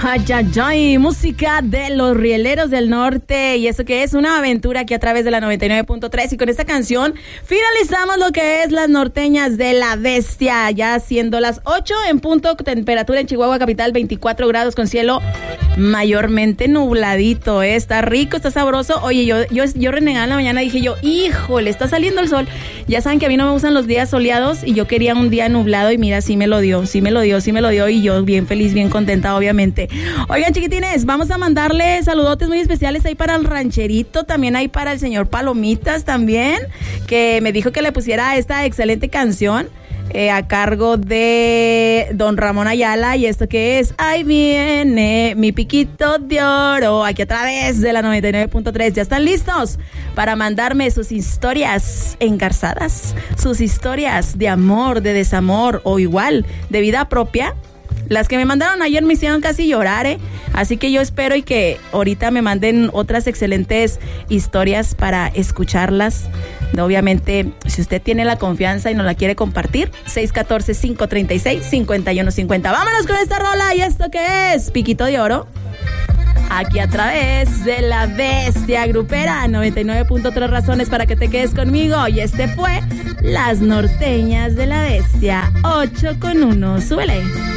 Ay, ay, ay, música de los Rieleros del Norte. Y eso que es una aventura aquí a través de la 99.3. Y con esta canción finalizamos lo que es las norteñas de la bestia. Ya siendo las 8 en punto, temperatura en Chihuahua capital 24 grados con cielo mayormente nubladito. Está rico, está sabroso. Oye, yo renegada en la mañana, dije yo, híjole, está saliendo el sol. Ya saben que a mí no me gustan los días soleados y yo quería un día nublado y mira, sí me lo dio y yo bien feliz, bien contenta, obviamente. Oigan, chiquitines, vamos a mandarle saludotes muy especiales ahí para el rancherito, también ahí para el señor Palomitas también, que me dijo que le pusiera esta excelente canción a cargo de don Ramón Ayala, y esto que es ahí viene mi piquito de oro, aquí a través de la 99.3. ¿Ya están listos para mandarme sus historias engarzadas, sus historias de amor, de desamor o igual de vida propia? Las que me mandaron ayer me hicieron casi llorar, Así que yo espero y que ahorita me manden otras excelentes historias para escucharlas. Obviamente, si usted tiene la confianza y nos la quiere compartir, 614-536-5150. Vámonos con esta rola, y esto que es Piquito de Oro, aquí a través de la bestia grupera, 99.3 razones para que te quedes conmigo. Y este fue Las Norteñas de la Bestia, 8 con 1. Súbele.